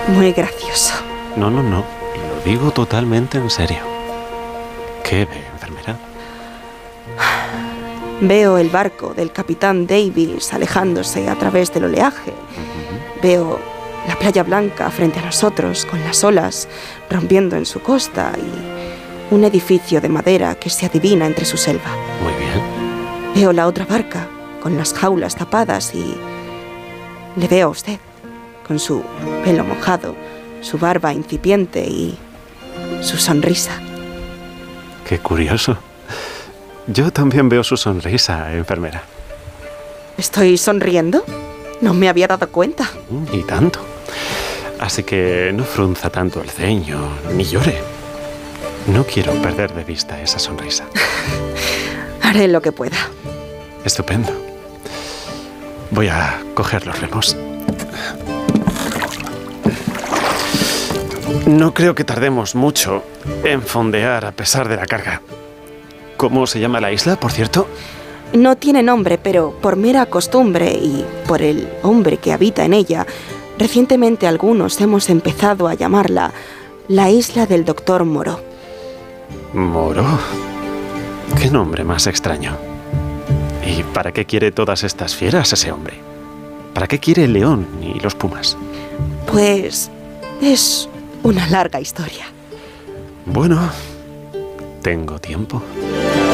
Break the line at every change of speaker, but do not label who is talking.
Muy gracioso.
No. Lo digo totalmente en serio. ¿Qué ve, enfermera?
Veo el barco del capitán Davis alejándose a través del oleaje. Veo la playa blanca frente a nosotros, con las olas rompiendo en su costa y un edificio de madera que se adivina entre su selva.
Muy bien.
Veo la otra barca, con las jaulas tapadas y... le veo a usted, con su pelo mojado, su barba incipiente y su sonrisa.
Qué curioso. Yo también veo su sonrisa, enfermera.
¿Estoy sonriendo? No me había dado cuenta.
Y tanto. Así que no frunza tanto el ceño, ni llore. No quiero perder de vista esa sonrisa.
Haré lo que pueda.
Estupendo. Voy a coger los remos. No creo que tardemos mucho en fondear a pesar de la carga. ¿Cómo se llama la isla, por cierto?
No tiene nombre, pero por mera costumbre y por el hombre que habita en ella, recientemente algunos hemos empezado a llamarla la isla del Doctor Moreau.
¿Moreau? ¿Qué nombre más extraño? ¿Y para qué quiere todas estas fieras ese hombre? ¿Para qué quiere el león y los pumas?
Pues es una larga historia.
Bueno, tengo tiempo.